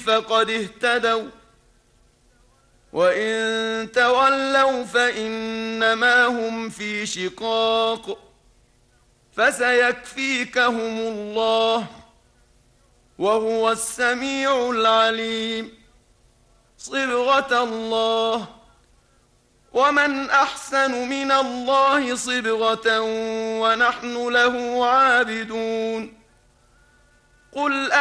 فقد اهتدوا، وإن تولوا فإنما هم في شقاق، فسيكفيكهم الله وهو السميع العليم. صبغة الله، ومن أحسن من الله صبغة ونحن له عابدون. قل